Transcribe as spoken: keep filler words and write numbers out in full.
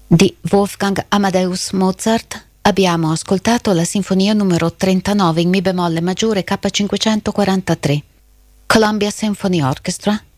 Di Wolfgang Amadeus Mozart abbiamo ascoltato la sinfonia numero trentanove in mi bemolle maggiore K cinquecentoquarantatré, Columbia Symphony Orchestra,